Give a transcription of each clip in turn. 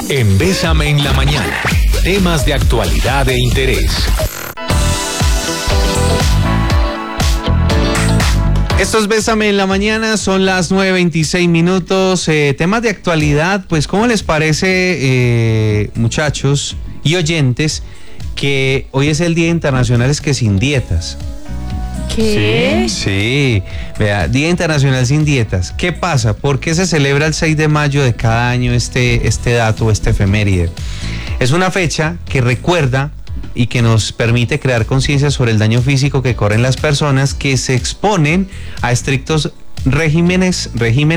En Bésame en la Mañana, temas de actualidad e interés. Esto es Bésame en la Mañana, son las 9:26 minutos. Temas de actualidad, pues ¿cómo les parece, muchachos y oyentes, que hoy es el Día Internacional sin dietas? ¿Qué? Sí, vea, Día Internacional sin dietas. ¿Qué pasa? ¿Por qué se celebra el 6 de mayo de cada año este dato, este efeméride? Es una fecha que recuerda y que nos permite crear conciencia sobre el daño físico que corren las personas que se exponen a estrictos regímenes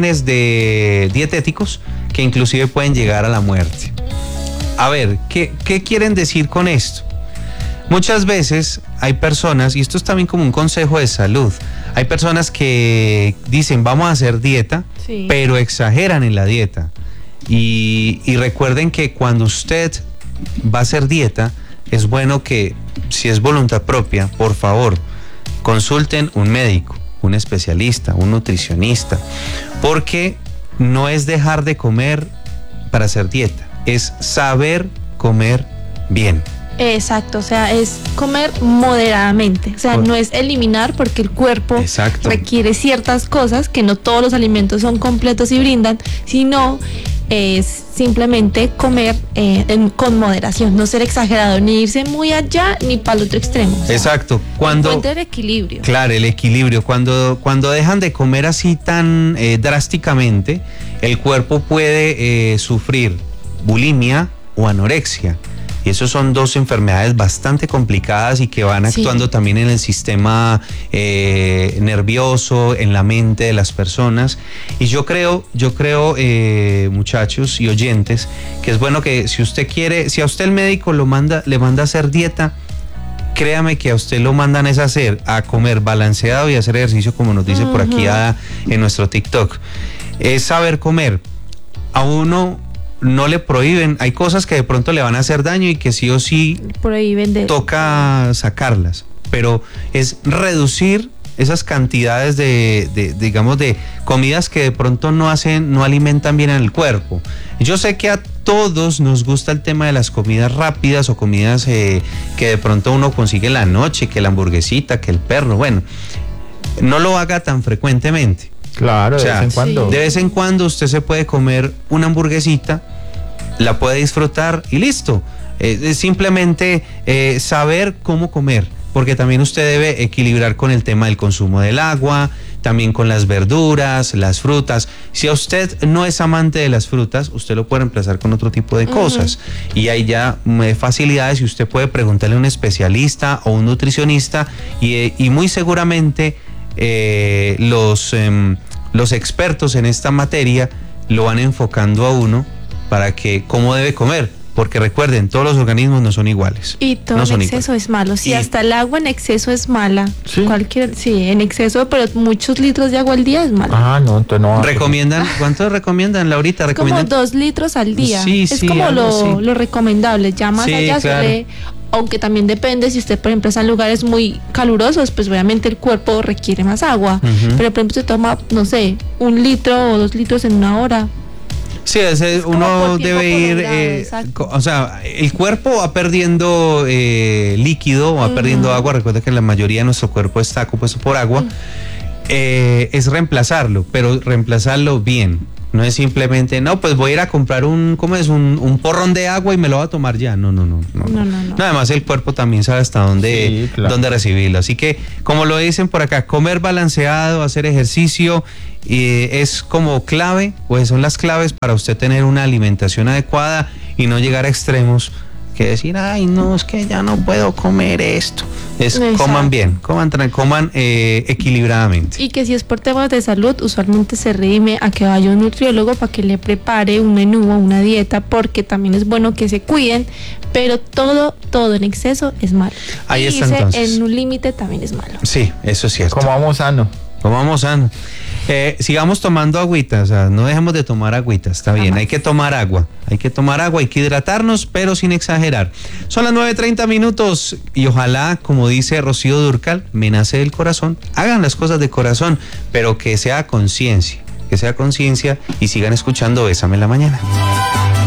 dietéticos que inclusive pueden llegar a la muerte. A ver, ¿qué quieren decir con esto? Muchas veces hay personas, y esto es también como un consejo de salud, hay personas que dicen vamos a hacer dieta, sí, pero exageran en la dieta. Y recuerden que cuando usted va a hacer dieta, es bueno que, si es voluntad propia, por favor, consulten un médico, un especialista, un nutricionista, porque no es dejar de comer para hacer dieta, es saber comer bien. Exacto, o sea, es comer moderadamente, o sea, no es eliminar, porque el cuerpo requiere ciertas cosas que no todos los alimentos son completos y brindan, sino es simplemente comer con moderación, no ser exagerado, ni irse muy allá ni para el otro extremo. O sea, exacto, cuando encuentra el equilibrio. Claro, el equilibrio, cuando dejan de comer así tan drásticamente, el cuerpo puede sufrir bulimia o anorexia. Y esos son dos enfermedades bastante complicadas y que van actuando también en el sistema nervioso, en la mente de las personas. Y yo creo, muchachos y oyentes, que es bueno que si usted quiere, si a usted el médico le manda a hacer dieta, créame que a usted lo mandan a comer balanceado y hacer ejercicio, como nos dice por aquí en nuestro TikTok. Es saber comer. A uno no le prohíben, hay cosas que de pronto le van a hacer daño y que sí o sí toca sacarlas, pero es reducir esas cantidades de comidas que de pronto no alimentan bien en el cuerpo. Yo sé que a todos nos gusta el tema de las comidas rápidas o comidas que de pronto uno consigue en la noche, que la hamburguesita, que el perro, bueno, no lo haga tan frecuentemente. Claro, o sea, de vez en cuando. Sí. De vez en cuando usted se puede comer una hamburguesita, la puede disfrutar y listo. Es simplemente saber cómo comer, porque también usted debe equilibrar con el tema del consumo del agua, también con las verduras, las frutas. Si a usted no es amante de las frutas, usted lo puede reemplazar con otro tipo de cosas. Y hay ya facilidades y usted puede preguntarle a un especialista o un nutricionista y muy seguramente los expertos en esta materia lo van enfocando a uno para que cómo debe comer, porque recuerden, todos los organismos no son iguales. Y todo en exceso es malo. Si hasta el agua en exceso es mala, en exceso, pero muchos litros de agua al día es malo. No, entonces no. ¿Recomiendan? ¿Cuánto recomiendan, Laurita? Como 2 litros al día. Es como lo recomendable. Ya más allá suele, aunque también depende, si usted por ejemplo está en lugares muy calurosos, pues obviamente el cuerpo requiere más agua, pero por ejemplo se toma, no sé, 1 litro o 2 litros en una hora. Sí, uno debe ir, o sea, el cuerpo va perdiendo líquido, va perdiendo agua. Recuerda que la mayoría de nuestro cuerpo está compuesto por agua. Es reemplazarlo, pero reemplazarlo bien. No es simplemente, pues voy a ir a comprar un porrón de agua y me lo voy a tomar ya. No. Además el cuerpo también sabe hasta dónde recibirlo. Así que, como lo dicen por acá, comer balanceado, hacer ejercicio, es como clave, pues son las claves para usted tener una alimentación adecuada y no llegar a extremos que decir, es que ya no puedo comer esto. Coman bien, coman equilibradamente. Y que si es por temas de salud, usualmente se redime a que vaya un nutriólogo para que le prepare un menú o una dieta, porque también es bueno que se cuiden, pero todo en exceso es malo. Ahí está, entonces. En un límite también es malo. Sí, eso es cierto. Comamos sano. Sigamos tomando agüita, o sea, no dejemos de tomar agüita, está bien, hay que tomar agua, hay que hidratarnos, pero sin exagerar. Son las 9:30 minutos y ojalá, como dice Rocío Dúrcal, me nace del corazón, hagan las cosas de corazón, pero que sea conciencia y sigan escuchando Bésame en la Mañana.